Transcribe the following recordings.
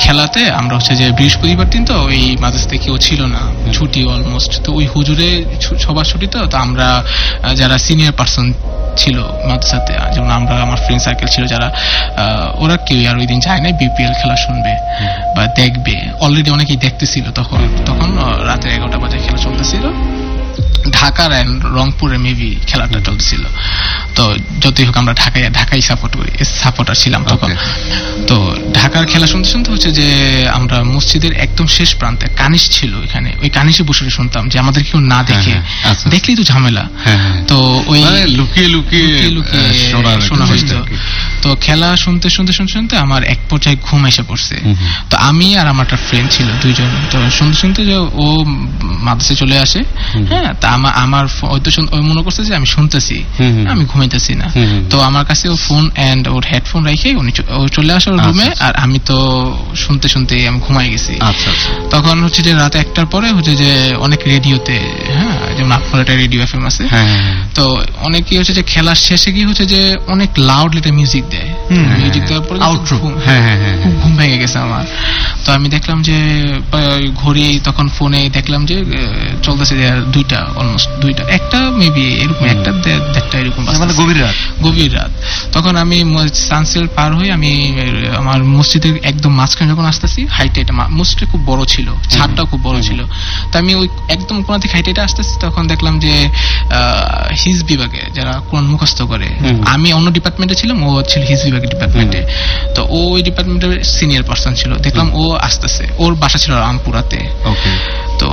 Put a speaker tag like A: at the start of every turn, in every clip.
A: খেলাতে আমরা হচ্ছে যে বৃহস্পতিবার দিন তো ওই মাদ্রাসাতে কেউ ছিল না, ছুটি অলমোস্ট। তো ওই হুজুরে সবার ছুটি, তো আমরা যারা সিনিয়র পার্সন ছিল মাদ্রাসাতে, যেমন আমরা আমার ফ্রেন্ড সার্কেল ছিল যারা, ওরা কেউ আর ওই দিন যায় না বিপিএল খেলা শুনবে বা দেখবে। অলরেডি অনেকেই দেখতেছিল তখন রাতে 11টা বাজে খেলা চলতেছিল। ঢাকার রংপুরে মেবি খেলাটা চলছিল। তো যতই হোক আমরা ঢাকাই সাপোর্টার ছিলাম তখন। তো ঢাকার খেলা শুনতে শুনতে হচ্ছে যে আমরা মসজিদের একদম শেষ প্রান্তে কানিশ ছিল, এখানে ওই কানিশে বসে শুনতাম যে আমাদের কেউ না দেখে, দেখলেই তো ঝামেলা। তো ওই লুকিয়ে লুকিয়ে শোনা হইতো। তো খেলা শুনতে শুনতে শুনতে শুনতে আমার এক পর্যায়ে ঘুম এসে পড়ছে। তো আমি আর আমার একটা ফ্রেন্ড ছিল, দুইজন। তো শুনতে শুনতে যে ও মাদ্রাসায় চলে আসে, হ্যাঁ, তা আমার হয়তো মনে করছে যে আমি শুনতেছি, আমি ঘুমাইতেছি না। তো আমার কাছে ও ফোন এন্ড ওর হেডফোন রেখে ও চলে আসে ওর রুমে, আর আমি তো শুনতে শুনতে আমি ঘুমাই গেছি। তখন হচ্ছে যে রাত 1টার পরে হচ্ছে যে অনেক রেডিওতে, হ্যাঁ, যেমন আপনার একটা রেডিও এফএম আছে, তো অনেকে হচ্ছে যে খেলার শেষে কি হচ্ছে যে অনেক লাউডলি একটা মিউজিক দেয়, মিউজিক দেওয়ার পরে ঘুম ভেঙে গেছে আমার। তো আমি দেখলাম যে ঘড়ি, তখন ফোনে দেখলাম যে চলতেছে যে 2টা, অলমোস্ট 2টা, 1টা মেবি এরকম, 1টা 1:30 এরকম, মানে গভীর রাত। তখন আমি সানসেট পার হয়ে আমি আমার মসজিদের একদম মাঝখানে যখন আসতেছি, হাইটে, মসজিদটা খুব বড় ছিল, ছাদটাও খুব বড় ছিল। তো আমি ওই একদম কোন থেকে হাইটে আসতেছি, তখন দেখলাম যে হিজ বিভাগে যারা কোরআন মুখস্থ করে, আমি অন্য ডিপার্টমেন্টে ছিলাম, ও ছিল হিজ বিভাগের ডিপার্টমেন্টে। তো ও ওই ডিপার্টমেন্টের সিনিয়র পার্সন ছিল, দেখলাম ও আসতেছে। ওর বাসা ছিল রামপুরাতে। তো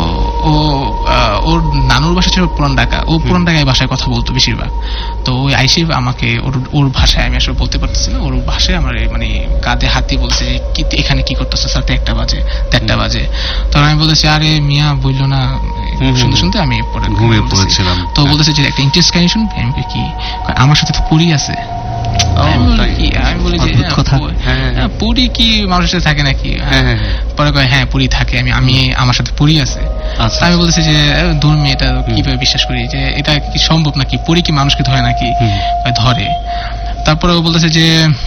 A: ওর নানুর বাসা ছিল পুরান ঢাকা, ও পুরান ঢাকায় ভাষায় কথা বলতো বেশিরভাগ। তো ওই আইসি আমাকে ওর ভাষায়, আমি আসলে বলতে পারতেছি না, ওর ভাষায় আমার মানে কাঁধে হাত দিয়ে বলছে যে এখানে কি করতেছো স্যার, 1টা বাজে 1:30 বাজে। তখন আমি বলতেছি আরে মিয়া বললো না, শুনতে শুনতে আমি পরে ঘুমিয়ে পড়েছিলাম। তো বলতেছে যে একটা ইন্টারেস্ট কাহিনী শুনবে। আমি কি, আমার সাথে তো পড়ি আছে। আমি বলি যে পুরী কি মানুষের সাথে থাকে নাকি? পরে কয় হ্যাঁ পুরী থাকে, আমি আমার সাথে পুরী আছে। আমি বলতেছি যে ধর্মী, এটা কিভাবে বিশ্বাস করি যে এটা কি সম্ভব নাকি, পুরী কি মানুষকে ধরে নাকি? ধরে। তারপরে ও বলতেছে যে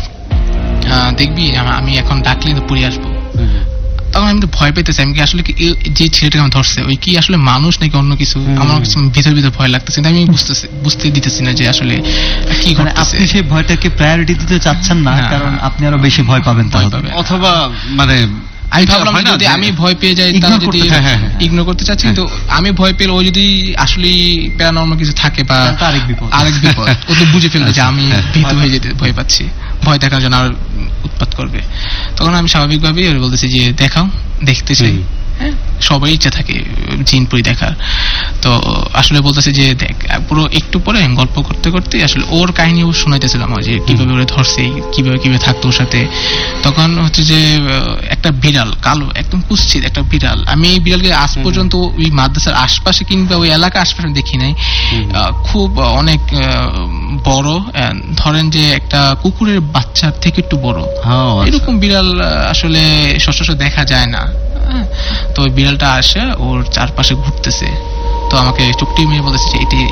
A: দেখবি আমি এখন ডাকলে তো পুরী আসবো। তখন আমি তো ভয় পেতেছি, আমি কি আসলে যে ছেলেটাকে আমার ধরছে ওই কি আসলে মানুষ নাকি অন্য কিছু, আমার ভিতর ভিতর ভয় লাগতেছে। আমি বুঝতে দিতেছি না যে আসলে কি ঘটছে।
B: আপনি সেই ভয়টাকে প্রায়োরিটি দিতে চাচ্ছেন না, কারণ আপনি আরো বেশি ভয় পাবেন,
C: অথবা মানে
A: আমি ভাবলাম যদি আমি ভয় পেয়ে যাই, তাহলে যদি ইগনোর করতে চাচ্ছি, কিন্তু আমি ভয় পেলে ও যদি আসলে প্যারানর্মাল কিছু থাকে বা আরেক বিপদ, ও তো বুঝে ফেলবে যে আমি ভীত হয়ে যেতে ভয় পাচ্ছি, ভয় দেখার জন্য আর উৎপাত করবে। তখন আমি স্বাভাবিকভাবেই বলতেছি যে দেখাও, দেখতে চাই। সবাই ইচ্ছা থাকে জিনপুরি দেখার। তো আসলে বলতেছে যে দেখ, পুরো একটু পরে গল্প করতে করতে আসলে ওর কাহিনী ও শোনাইতেছিলাম যে কিভাবে ওরা ধরছে, কিভাবে থাকতো ওর সাথে। তখন হচ্ছে যে একটা বিড়াল, কালো একদম কুৎসিত একটা বিড়াল, আমি এই বিড়ালকে আজ পর্যন্ত ওই মাদ্রাসার আশপাশে কিংবা ওই এলাকার আশপাশে দেখি নাই। খুব অনেক বড়, ধরেন যে একটা কুকুরের বাচ্চার থেকে একটু বড়, এরকম বিড়াল আসলে সচরাচর দেখা যায় না। তো ওই বিড়ালটা আসে ওর চারপাশে ঘুরতেছে। তো আমাকে চুপটি মেয়ে বলেছে যে এটি,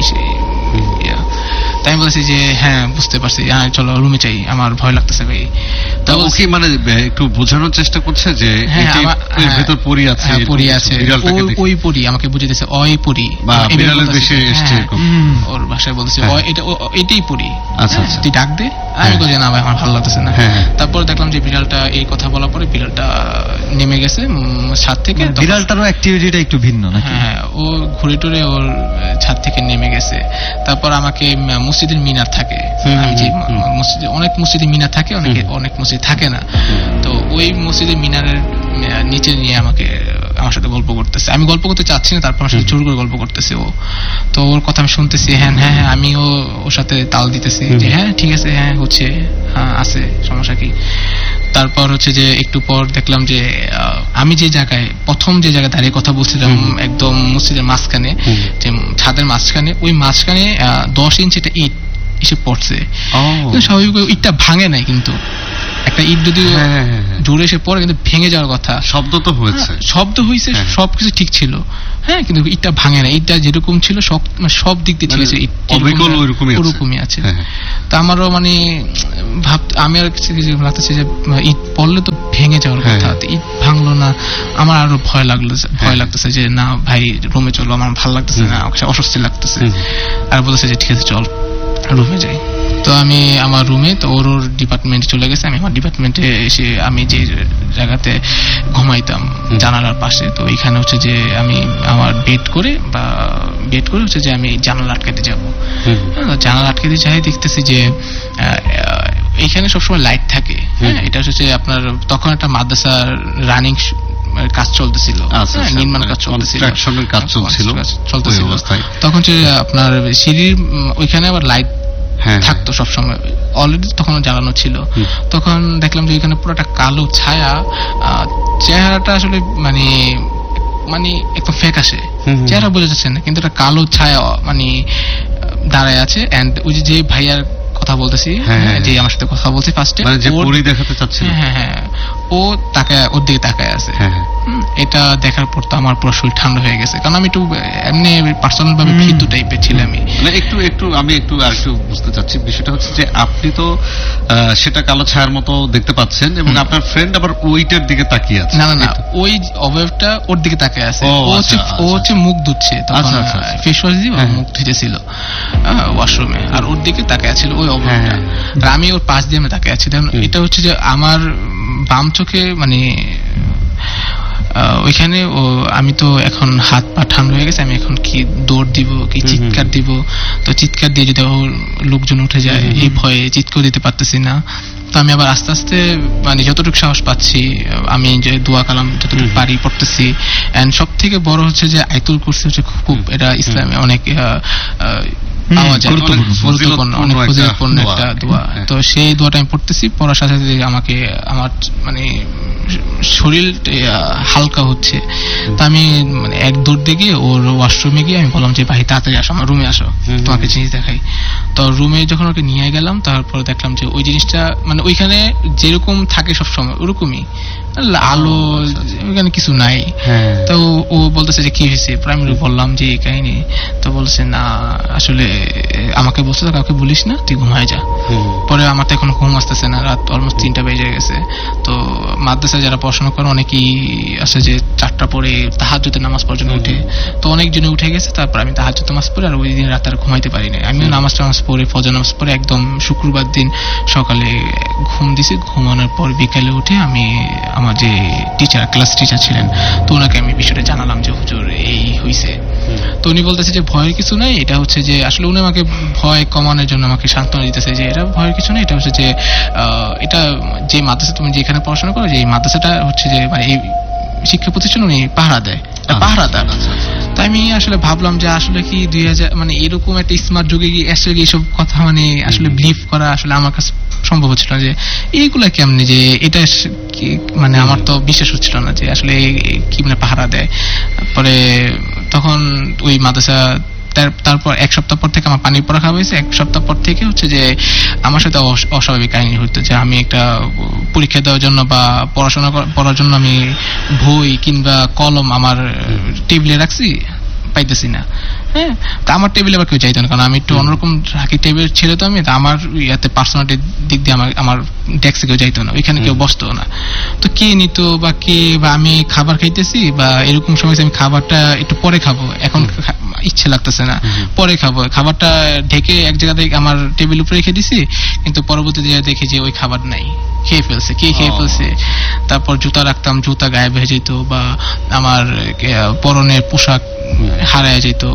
A: তাই আমি বলেছি যে হ্যাঁ বুঝতে পারছি, হ্যাঁ চলো রুমে চাই, আমার ভয় লাগতেছে ভাই।
C: তো ওকে মানে একটু বোঝানোর চেষ্টা করছে যে এর ভিতর পরি আছে,
A: পরি আছে, ওই পরি আমাকে বুঝিয়ে দিয়েছে, ওই পরি
C: বা বিড়ালের দেশে এসেছে এরকম
A: ওর ভাষায় বলতেছে এটাই পরি, তুই ডাক দে। আমি বলছি না ভাই আমার ভালো লাগতেছে না। তারপর দেখলাম যে বিড়ালটা এই কথা বলার পরে বিড়ালটা নেমে গেছে ছাদ থেকে।
B: বিড়ালটারও অ্যাক্টিভিটিটা একটু ভিন্ন নাকি?
A: হ্যাঁ, ও ঘুরে টুরে ওর ছাদ থেকে নেমে গেছে। তারপর আমাকে মসজিদের মিনার থাকে, আমি যে মসজিদে, অনেক মসজিদে মিনার থাকে, অনেক মসজিদ থাকে না। তো ওই মসজিদের মিনারের নিচে নিয়ে আমার সাথে গল্প করতেছে। আমি গল্প করতে চাচ্ছি না, তারপর আমার সাথে জোর করে গল্প করতেছে ও। তো ওর কথা আমি শুনতেছি, হ্যাঁ হ্যাঁ হ্যাঁ, আমিও ওর সাথে তাল দিতেছি যে হ্যাঁ ঠিক আছে, হ্যাঁ হচ্ছে, হ্যাঁ আছে, সমস্যা কি। তারপর হচ্ছে যে একটু পর দেখলাম যে আমি যে জায়গায় প্রথম দাঁড়িয়ে কথা বলছিলাম, একদম মসজিদের মাঝখানে, যে ছাদের মাঝখানে, ওই মাঝখানে 10 ইঞ্চি একটা ইট এসে পড়ছে। স্বাভাবিক ইটটা ভাঙে নাই, কিন্তু একটা ইট যদি জোরে এসে পড়ে, কিন্তু ভেঙে যাওয়ার কথা।
C: শব্দ তো হয়েছে,
A: শব্দ হয়েছে, সবকিছু ঠিক ছিল, হ্যাঁ, কিন্তু ইটটা ভাঙে না। ইটটা যেরকম ছিল সব দিক দিয়ে ঠিক আছে, ওরকমই আছে। তা আমারও মানে আমি আর লাগতেছে যে ইট পড়লে তো ভেঙে যাওয়ার কথা, ইট ভাঙলো না। আমার আরো ভয় লাগতেছে যে না ভাই রুমে চলো, আমার ভালো লাগতেছে না, অস্বস্তি লাগতেছে। আর বলতেছে যে ঠিক আছে চল রুমে যাই। তো আমি আমার রুমে, তো ওর ডিপার্টমেন্টে চলে গেছে। আমি আমার ডিপার্টমেন্টে এসে আমি যে জায়গাতে ঘুমাইতাম জানালার পাশে, তো এখানে হচ্ছে যে আমি আমার বেড করে হচ্ছে যে আমি জানালা আটকাতে যাবো। জানালা আটকাতে যাই, দেখতেছি যে এইখানে সবসময় লাইট থাকে। হ্যাঁ, এটা হচ্ছে আপনার তখন একটা মাদ্রাসার রানিং কাজ চলতেছিল, নির্মাণ কাজ চলতেছিল। তখন যে আপনার সিঁড়ির ওইখানে আবার লাইট থাকতো সবসময়, অলরেডি তখন জ্বালানো ছিল। তখন দেখলাম যে এখানে পুরো একটা কালো ছায়া, চেহারাটা আসলে মানে একদম ফেক আসে, চেহারা বোঝা যাচ্ছে না, কিন্তু একটা কালো ছায়া মানে দাঁড়ায় আছে। এন্ড ওই যে ভাইয়ার কথা বলতেছি, যে আমার সাথে কথা বলছে ফার্স্টে,
C: দেখাতে চাচ্ছে,
A: হ্যাঁ, ও ওর দিকে তাকায় আছে। এটা দেখার পর তো আমার পুরো শরীর ঠান্ডা হয়ে গেছে, কারণ আমি একটু এমনি পার্সোনাল ভাবে ভীতু টাইপের ছিলাম।
C: আমি একটু বুঝতে চাচ্ছি, বিষয়টা হচ্ছে যে আপনি তো সেটা কালো ছায়ার মতো দেখতে পাচ্ছেন, এবং আপনার ফ্রেন্ড আবার ওইটার দিকে তাকিয়ে আছে।
A: না, ওই অবয়বটা ওর দিকে তাকিয়ে আছে। ও হচ্ছে মুখ ধুচ্ছে, তখন ফেস ওয়াশ দিয়ে মুখ ধুতেছিল ওয়াশরুমে, আর ওর দিকে তাকিয়ে আছিল ওই অবয়বটা। আর আমি ওর পাশ দিয়ে আমি তাকিয়ে আছি। এটা হচ্ছে যে আমার বাম চোখে মানে ওইখানে আমি তো এখন হাত পা ঠান্ডা হয়ে গেছে, আমি এখন কি দৌড় দিব, কি চিৎকার দিব। তো চিৎকার দিয়ে যদি লোকজন উঠে যায়, এই ভয়ে চিৎকার দিতে পারতেছি না। তো আমি আবার আস্তে আস্তে মানে যতটুকু সাহস পাচ্ছি, আমি যে দোয়া কালাম যতটুকু পারি পড়তেছি। এন্ড সব থেকে বড় হচ্ছে যে আয়াতুল কুরসি হচ্ছে খুব, এটা ইসলামে অনেক পাওয়া যায়, গুরুত্বপূর্ণ, অনেক ফজিলতপূর্ণ একটা দোয়া। তো সেই দোয়াটা আমি পড়তেছি, পড়ার সাথে সাথে আমাকে আমার মানে শরীর হালকা হচ্ছে। তো আমি মানে এক দৌড় দিয়ে ওর ওয়াশরুমে গিয়ে আমি বললাম যে ভাই তাড়াতাড়ি আসো, আমার রুমে আসো, তোমাকে জিনিস দেখাই। তো রুমে যখন ওকে নিয়ে গেলাম, তারপর দেখলাম যে ওই জিনিসটা মানে ওইখানে যেরকম থাকে সবসময় ওরকমই আলো, ওইখানে কিছু নাই। তো ও বলতেছে যে কি হয়েছে, প্রাইমারি বললাম যে এই কাহিনী। তো বলছে না আসলে আমাকে বলছে কাউকে বলিস না, তুই ঘুমায় যা। পরে আমার তো এখন ঘুম আসতেছে না, রাত অলমোস্ট 3টা বেজে গেছে। তো মাদ্রাসায় যারা পড়াশোনা করে অনেকেই আছে যে 4টা পরে তাহাজ্জুদের নামাজ পর্যন্ত উঠে, তো অনেকজনে উঠে গেছে। তারপর আমি তাহাজ্জুদ নামাজ পড়ে আর ওই দিন রাত আর ঘুমাইতে পারি না। আমিও নামাজ পড়ে ফজর নামাজ পড়ে একদম শুক্রবার দিন সকালে ঘুম দিছি। ঘুমানোর পর বিকালে উঠে আমি আমার যে ক্লাস টিচার ছিলেন, তো ওনাকে আমি বিষয়টা জানালাম যে হুজুর এই হইছে। তো উনি বলতেছে যে ভয়ের কিছু নাই, এটা হচ্ছে যে আসলে উনি আমাকে ভয় কমানোর জন্য আমাকে সান্ত্বনা দিতেছে যে এটা ভয়ের কিছু নেই, এটা হচ্ছে যে এটা যে মাদ্রাসা তুমি যেখানে পড়াশোনা করো, যে এই মাদ্রাসাটা হচ্ছে যে মানে এই শিক্ষা প্রতিষ্ঠান উনি পাহারা দেয়, পাহারাদার। তাই আমি আসলে ভাবলাম যে আসলে কি 2000 মানে এরকম একটা স্মার্ট যুগে গিয়ে আসলে এইসব কথা মানে আসলে বিলিভ করা আসলে আমার কাছে সম্ভব হচ্ছিল না, যে এইগুলা কেমনি, যে এটা মানে আমার তো বিশ্বাস হচ্ছিল না যে আসলে কি মানে পাহারা দেয়। পরে তখন ওই মাদ্রাসা, তারপর 1 সপ্তাহ পর থেকে আমার পানির পড়া খাওয়া হয়েছে। 1 সপ্তাহ পর থেকে হচ্ছে যে আমার সাথে অস্বাভাবিক কাহিনী হতো, যে আমি একটা পরীক্ষা দেওয়ার জন্য বা পড়াশোনা করার জন্য আমি বই কিংবা কলম আমার টেবিলে রাখছি, পাইতেছি না। হ্যাঁ, তা আমার টেবিলে আবার কেউ চাইতো না, কারণ আমি একটু অন্যরকম থাকি টেবিল ছেড়ে। তো আমি আমার ইয়াতে পার্সোনালিটির দিক দিয়ে আমার ডেস্কে কেউ যাইতো না, ওইখানে কেউ বসতো না। তো কে নিত বা আমি খাবার খাইতেছি বা এরকম সময় আমি খাবারটা একটু পরে খাবো, এখন ইচ্ছে লাগতেছে না, পরে খাবো, খাবারটা ঢেকে এক জায়গা থেকে আমার টেবিল উপরে রেখে দিছি, কিন্তু পরবর্তীতে দেখি যে ওই খাবার নাই, খেয়ে ফেলছে। তারপর জুতা রাখতাম, জুতা গায়েব হয়ে যেত, বা আমার পরনের পোশাক হারায় যেত।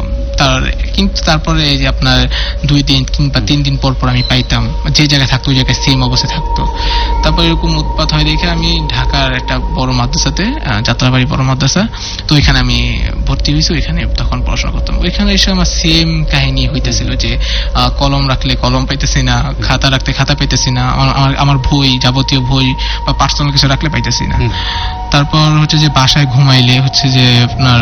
A: কিন্তু তারপরে যে আপনার 2 দিন কিংবা 3 দিন পর আমি পাইতাম, যে জায়গায় থাকতো ওই জায়গায় সেম অবস্থায় থাকতো। তারপর এরকম উৎপাত হয় দেখে আমি ঢাকার একটা বড় মাদ্রাসাতে, যাত্রাবাড়ি বড় মাদ্রাসা, তো এখানে আমি ভর্তি হয়েছি। ওইখানে তখন পড়াশোনা করতাম। ওইখানে এসে আমার সেম কাহিনী হইতেছিল, যে কলম রাখলে কলম পাইতেছি না, খাতা রাখতে খাতা পাইতেছি না, আমার বই, যাবতীয় বই বা পার্সোনাল কিছু রাখলে পাইতেছি না। তারপর হচ্ছে যে বাসায় ঘুমাইলে হচ্ছে যে আপনার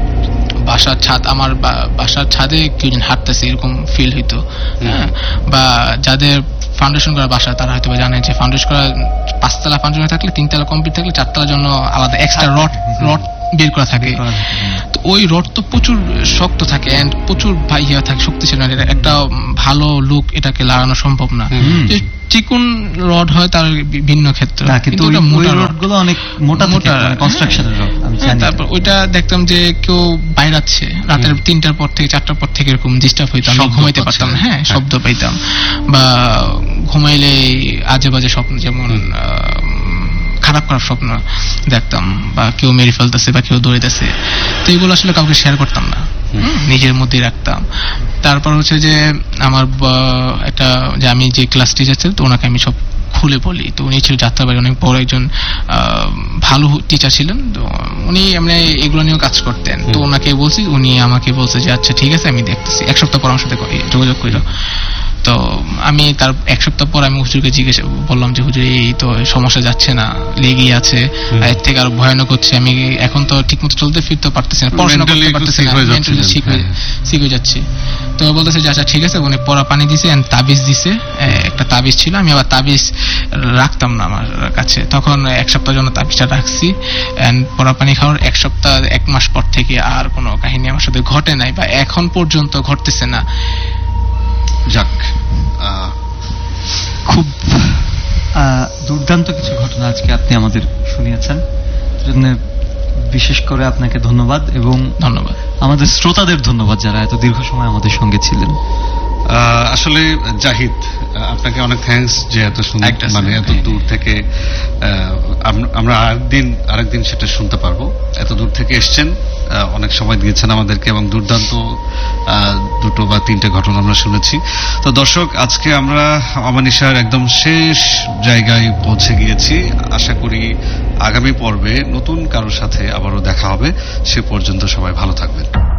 A: আমার বাসার ছাদে কেউ হাঁটতেছে এরকম ফিল হইতো। বা যাদের ফাউন্ডেশন করা বাসা তারা হয়তো জানে যে ফাউন্ডেশন করা 5 তলা ফাউন্ডেশন থাকলে 3 তলা কমপ্লিট থাকলে 4 তলার জন্য আলাদা এক্সট্রা রড বের করা থাকে। তো ওই রড তো প্রচুর শক্ত থাকে এন্ড প্রচুর ভাইয়া থাকে, শক্তিশালী। একটা ভালো লুক এটাকে লাগানো সম্ভব না। চিকুন রড হয় তার ভিন্ন ক্ষেত্রে,
B: কিন্তু ওই রডগুলো অনেক মোটা মোটা কনস্ট্রাকশনের রড। আমি জানি।
A: তারপর ওইটা দেখতাম যে কেউ বাইরাচ্ছে রাতের 3টার পর থেকে 4টার পর থেকে এরকম ডিস্টার্ব হইতাম, ঘুমাইতে পারতাম না। হ্যাঁ, শব্দ পাইতাম বা ঘুমাইলে আজে বাজে স্বপ্ন, যেমন খারাপ খারাপ স্বপ্ন দেখতাম, বা কেউ মেরে ফেলতেছে বা কেউ দৌড়াইতেছে। তো এগুলো আসলে কাউকে শেয়ার করতাম না, নিজের মধ্যেই রাখতাম। তারপর হচ্ছে যে আমার একটা যে আমি যে ক্লাস টিচার ছিলাম, তো ওনাকে আমি সব খুলে বলি। তো উনি ছিল যাত্রাবাড়ি, অনেক বড় একজন ভালো টিচার ছিলেন। তো উনি এমনি এগুলো নিয়েও কাজ করতেন। তো ওনাকে বলছি, উনি আমাকে বলছে যে আচ্ছা ঠিক আছে আমি দেখতেছি, 1 সপ্তাহ পর আমার সাথে যোগাযোগ করলো। তো আমি তার 1 সপ্তাহ পর আমি হুজুরকে জিজ্ঞেস বললাম যে হুজুর এই তো সমস্যা যাচ্ছে না, লেগেই আছে, এর থেকে আরো ভয়ানক হচ্ছে, আমি এখন তো ঠিক মতো চলতে ফিরতে পারতেছি না, পড়াশোনা করতে পারতেছি না, মেন্টালি ঠিক হয়ে যাচ্ছি। তো বলতেছে যে আচ্ছা ঠিক আছে, উনি পড়া পানি দিছে, তাবিজ দিছে। একটা তাবিজ ছিল, আমি আবার তাবিজ রাখতাম না আমার কাছে, তখন 1 সপ্তাহের জন্য তাবিজটা রাখছি। পড়া পানি খাওয়ার 1 সপ্তাহ 1 মাস পর থেকে আর কোনো কাহিনী আমার সাথে ঘটে নাই, বা এখন পর্যন্ত ঘটতেছে না।
C: যাক,
B: খুব দুর্দান্ত কিছু ঘটনা আজকে আপনি আমাদের শুনিয়েছেন, জন্য বিশেষ করে আপনাকে ধন্যবাদ, এবং
A: ধন্যবাদ
B: আমাদের শ্রোতাদের ধন্যবাদ যারা এত দীর্ঘ সময় আমাদের সঙ্গে ছিলেন।
C: আসলে জাহিদ, আপনাকে অনেক থ্যাঙ্কস যে এত সুন্দর, মানে এত দূর থেকে আমরা আরেকদিন সেটা শুনতে পারবো। এত দূর থেকে এসছেন, অনেক সময় দিয়েছেন আমাদেরকে, এবং দুর্দান্ত 2 বা 3টে ঘটনা আমরা শুনেছি। তো দর্শক, আজকে আমরা অমানিশার একদম শেষ জায়গায় পৌঁছে গিয়েছি। আশা করি আগামী পর্বে নতুন কারোর সাথে আবারও দেখা হবে। সে পর্যন্ত সবাই ভালো থাকবেন।